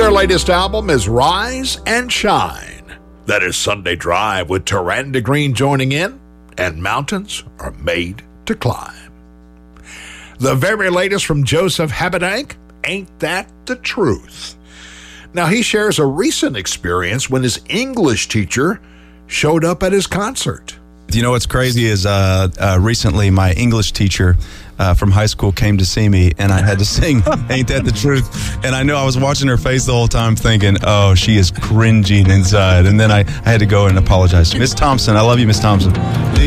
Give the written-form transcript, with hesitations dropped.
Their latest album is Rise and Shine. That is Sunday Drive with Taranda Green joining in, and Mountains Are Made to Climb. The very latest from Joseph Habedank, Ain't That the Truth? Now, he shares a recent experience when his English teacher showed up at his concert. You know what's crazy is recently my English teacher from high school came to see me, and I had to sing Ain't That the Truth? And I knew I was watching her face the whole time thinking, oh, she is cringing inside. And then I had to go and apologize. Miss Thompson, I love you, Miss Thompson.